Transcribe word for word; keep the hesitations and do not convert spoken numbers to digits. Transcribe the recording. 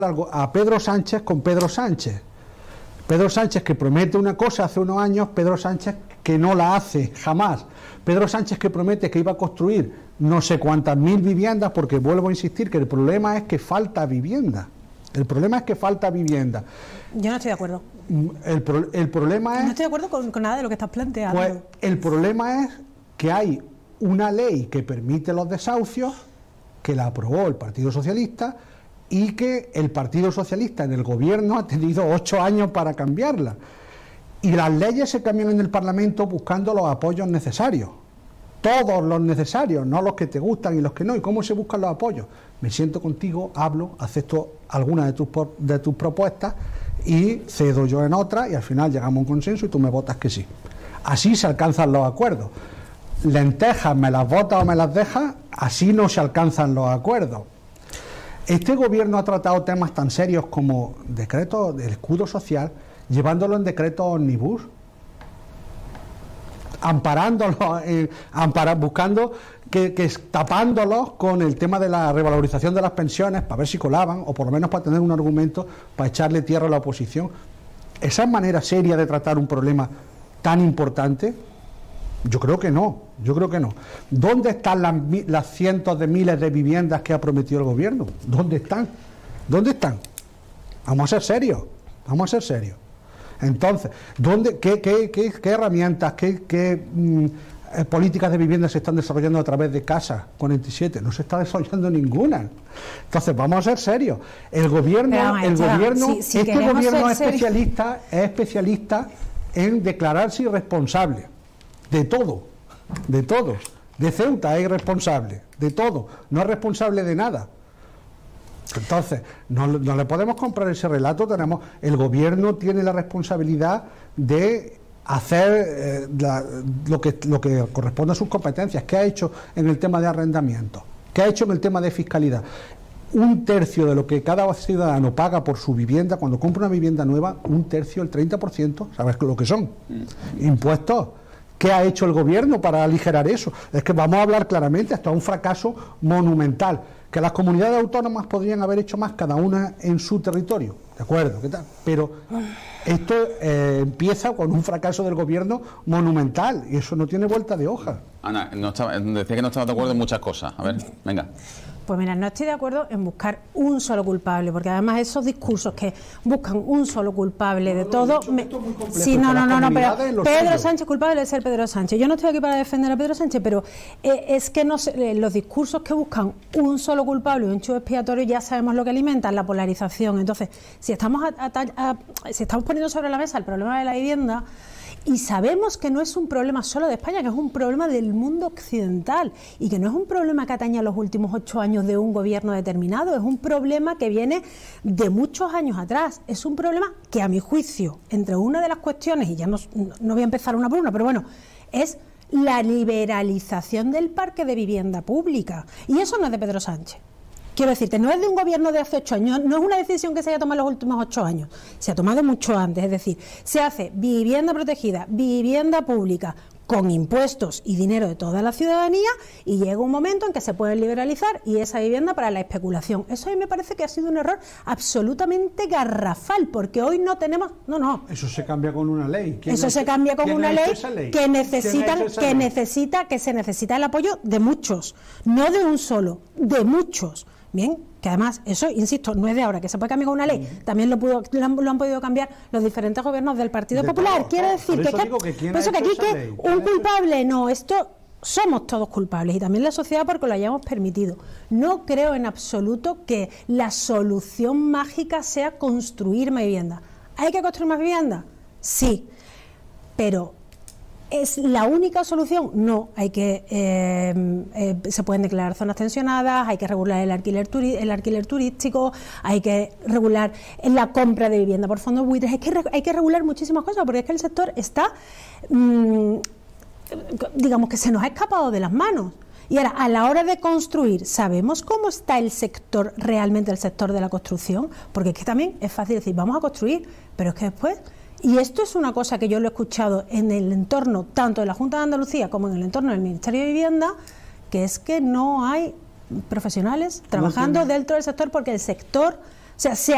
a Pedro Sánchez con Pedro Sánchez. Pedro Sánchez que promete una cosa hace unos años, Pedro Sánchez que no la hace jamás. Pedro Sánchez que promete que iba a construir no sé cuántas mil viviendas, porque vuelvo a insistir que el problema es que falta vivienda. El problema es que falta vivienda. Yo no estoy de acuerdo. El, pro, el problema es... No estoy de acuerdo con, con nada de lo que estás planteando. Pues el problema es que hay una ley que permite los desahucios, que la aprobó el Partido Socialista, y que el Partido Socialista en el gobierno ha tenido ocho años para cambiarla. Y las leyes se cambian en el Parlamento buscando los apoyos necesarios. Todos los necesarios, no los que te gustan y los que no. ¿Y cómo se buscan los apoyos? Me siento contigo, hablo, acepto algunas de tus, de tus propuestas y cedo yo en otras y al final llegamos a un consenso y tú me votas que sí. Así se alcanzan los acuerdos. Lentejas, me las votas o me las dejas, así no se alcanzan los acuerdos. Este gobierno ha tratado temas tan serios como decreto del escudo social, llevándolo en decreto ómnibus, amparándolo, eh, ampara, buscando que, que tapándolos con el tema de la revalorización de las pensiones para ver si colaban, o por lo menos para tener un argumento para echarle tierra a la oposición. ¿Esa es manera seria de tratar un problema tan importante? Yo creo que no, yo creo que no. ¿Dónde están las, las cientos de miles de viviendas que ha prometido el gobierno? ¿Dónde están? ¿Dónde están? Vamos a ser serios, vamos a ser serios. Entonces, ¿dónde, qué, qué, qué, qué herramientas, qué, qué mmm, políticas de vivienda se están desarrollando a través de Casa cuarenta y siete? No se está desarrollando ninguna. Entonces, vamos a ser serios. El gobierno, Pero, el maestra, gobierno, si, si este gobierno es especialista, es especialista en declararse irresponsable. De todo, de todo. De Ceuta es irresponsable, de todo. No es responsable de nada. Entonces, no, no le podemos comprar ese relato. Tenemos, el gobierno tiene la responsabilidad de hacer eh, la, lo, que, lo que corresponde a sus competencias. ¿Qué ha hecho en el tema de arrendamiento? ¿Qué ha hecho en el tema de fiscalidad? Un tercio de lo que cada ciudadano paga por su vivienda, cuando compra una vivienda nueva, un tercio, el treinta por ciento, ¿sabes lo que son? Impuestos. ¿Qué ha hecho el gobierno para aligerar eso? Es que vamos a hablar claramente, hasta un fracaso monumental, que las comunidades autónomas podrían haber hecho más, cada una en su territorio, ¿de acuerdo? ¿Qué tal? Pero esto eh, empieza con un fracaso del gobierno monumental, y eso no tiene vuelta de hoja. Ana, no estaba, decía que no estaba de acuerdo en muchas cosas. A ver, venga. Pues mira, no estoy de acuerdo en buscar un solo culpable, porque además esos discursos que buscan un solo culpable de todo... Me... Sí, no, no, no, no, pero Pedro Sánchez culpable de ser Pedro Sánchez. Yo no estoy aquí para defender a Pedro Sánchez, pero eh, es que no sé, los discursos que buscan un solo culpable, un chivo expiatorio, ya sabemos lo que alimentan, la polarización. Entonces, si estamos, a, a, a, si estamos poniendo sobre la mesa el problema de la vivienda... Y sabemos que no es un problema solo de España, que es un problema del mundo occidental y que no es un problema que atañe a los últimos ocho años de un gobierno determinado, es un problema que viene de muchos años atrás. Es un problema que, a mi juicio, entre una de las cuestiones, y ya no, no voy a empezar una por una, pero bueno, es la liberalización del parque de vivienda pública. Y eso no es de Pedro Sánchez. Quiero decirte, no es de un gobierno de hace ocho años, no es una decisión que se haya tomado en los últimos ocho años, se ha tomado mucho antes, es decir, se hace vivienda protegida, vivienda pública, con impuestos y dinero de toda la ciudadanía, y llega un momento en que se puede liberalizar y esa vivienda para la especulación. Eso a mí me parece que ha sido un error absolutamente garrafal, porque hoy no tenemos... No, no. Eso se cambia con una ley. Eso se cambia con una ley, ley que necesitan, que ley? necesita, que se necesita el apoyo de muchos, no de un solo, de muchos. Bien, que además, eso, insisto, no es de ahora, que se puede cambiar con una ley, uh-huh. también lo, pudo, lo, han, lo han podido cambiar los diferentes gobiernos del Partido de Popular. Todo, Quiere decir por que, eso que, digo que, ¿quién por eso que aquí que ley? un culpable, no, esto somos todos culpables y también la sociedad porque lo hayamos permitido. No creo en absoluto que la solución mágica sea construir más vivienda. ¿Hay que construir más vivienda? Sí, pero... ¿es la única solución? No, hay que eh, eh, se pueden declarar zonas tensionadas, hay que regular el alquiler, turi el alquiler turístico, hay que regular la compra de vivienda por fondos buitres, es que hay que regular muchísimas cosas, porque es que el sector está, mmm, digamos que se nos ha escapado de las manos. Y ahora, a la hora de construir, ¿sabemos cómo está el sector, realmente el sector de la construcción? Porque es que también es fácil decir, vamos a construir, pero es que después... Y esto es una cosa que yo lo he escuchado en el entorno tanto de la Junta de Andalucía como en el entorno del Ministerio de Vivienda, que es que no hay profesionales trabajando dentro del sector porque el sector, o sea, se